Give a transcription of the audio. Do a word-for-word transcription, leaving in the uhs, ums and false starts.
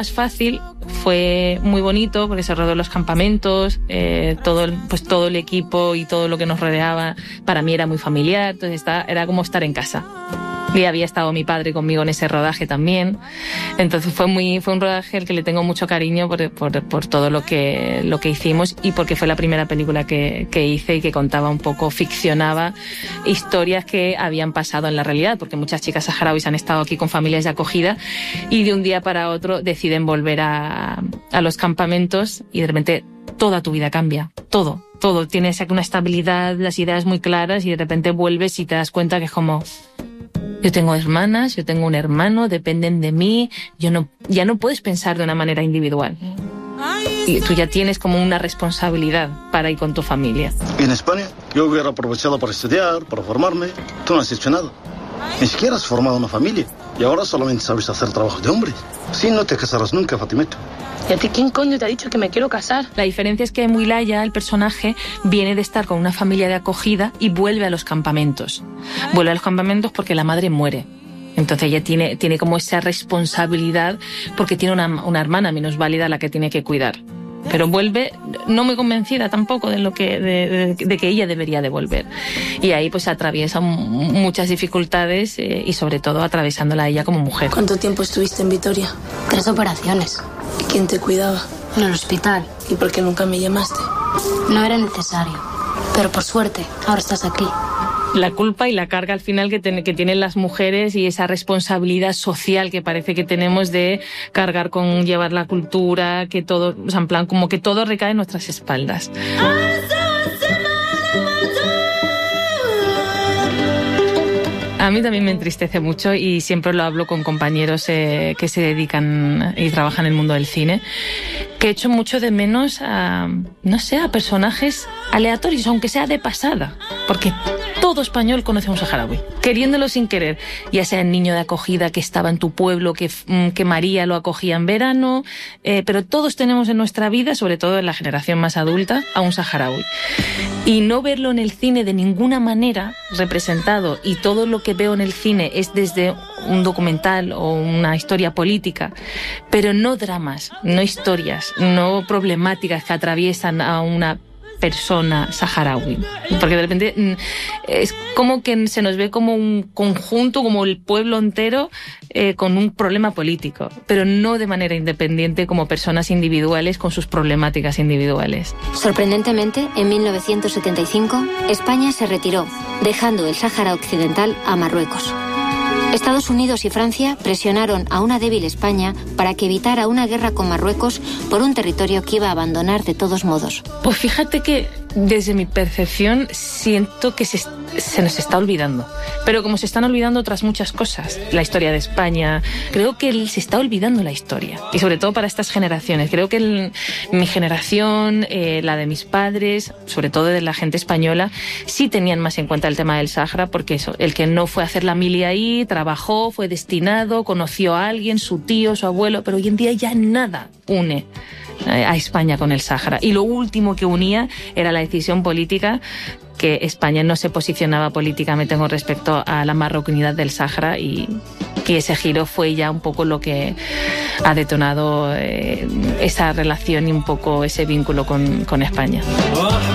Más fácil, fue muy bonito porque se rodó en los campamentos, eh, todo, el, pues todo el equipo y todo lo que nos rodeaba para mí era muy familiar, entonces está, era como estar en casa. Y había estado mi padre conmigo en ese rodaje también. Entonces fue muy fue un rodaje al que le tengo mucho cariño por, por, por todo lo que, lo que hicimos y porque fue la primera película que, que hice y que contaba un poco, ficcionaba historias que habían pasado en la realidad, porque muchas chicas saharauis han estado aquí con familias de acogida y de un día para otro deciden volver a, a los campamentos y de repente toda tu vida cambia, todo, todo. Tienes una estabilidad, las ideas muy claras y de repente vuelves y te das cuenta que es como... Yo tengo hermanas, yo tengo un hermano, dependen de mí, yo no, ya no puedes pensar de una manera individual. Y tú ya tienes como una responsabilidad para ir con tu familia. En España yo hubiera aprovechado para estudiar, para formarme. Tú no has hecho nada. Ni siquiera has formado una familia. Y ahora solamente sabes hacer trabajo de hombres. Sí, no te casarás nunca, Fatimeto. ¿Y a ti quién coño te ha dicho que me quiero casar? La diferencia es que Mulaya, el personaje, viene de estar con una familia de acogida y vuelve a los campamentos. Vuelve a los campamentos porque la madre muere. Entonces ella tiene, tiene como esa responsabilidad porque tiene una, una hermana minusválida a la que tiene que cuidar. Pero vuelve no muy convencida tampoco de lo que de, de, de que ella debería de volver. Y ahí pues atraviesa muchas dificultades eh, y sobre todo atravesándola a ella como mujer. ¿Cuánto tiempo estuviste en Vitoria? Tres operaciones. ¿Y quién te cuidaba? En el hospital. ¿Y por qué nunca me llamaste? No era necesario. Pero por suerte, ahora estás aquí. La culpa y la carga al final que, ten, que tienen las mujeres y esa responsabilidad social que parece que tenemos de cargar con llevar la cultura, que todo, o sea, en plan, como que todo recae en nuestras espaldas. A mí también me entristece mucho y siempre lo hablo con compañeros eh, que se dedican y trabajan en el mundo del cine, que echo mucho de menos a, no sé, a personajes aleatorios, aunque sea de pasada, porque todo español conoce a un saharaui, queriéndolo sin querer, ya sea el niño de acogida que estaba en tu pueblo, que, que María lo acogía en verano, eh, pero todos tenemos en nuestra vida, sobre todo en la generación más adulta, a un saharaui. Y no verlo en el cine de ninguna manera representado, y todo lo que veo en el cine es desde un documental o una historia política, pero no dramas, no historias, no problemáticas que atraviesan a una persona saharaui, porque de repente es como que se nos ve como un conjunto, como el pueblo entero eh, con un problema político, pero no de manera independiente como personas individuales con sus problemáticas individuales. Sorprendentemente, en mil novecientos setenta y cinco, España se retiró, dejando el Sáhara Occidental a Marruecos. Estados Unidos y Francia presionaron a una débil España para que evitara una guerra con Marruecos por un territorio que iba a abandonar de todos modos. Pues fíjate que desde mi percepción siento que se, se nos está olvidando. Pero como se están olvidando otras muchas cosas, la historia de España, creo que se está olvidando la historia. Y sobre todo para estas generaciones. Creo que el, mi generación, eh, la de mis padres, sobre todo de la gente española, sí tenían más en cuenta el tema del Sáhara, porque eso, el que no fue a hacer la mili ahí, trabajó, fue destinado, conoció a alguien, su tío, su abuelo, pero hoy en día ya nada une a España con el Sáhara. Y lo último que unía era la decisión política, que España no se posicionaba políticamente con respecto a la marroquinidad del Sáhara, y, y ese giro fue ya un poco lo que ha detonado eh, esa relación y un poco ese vínculo con, con España.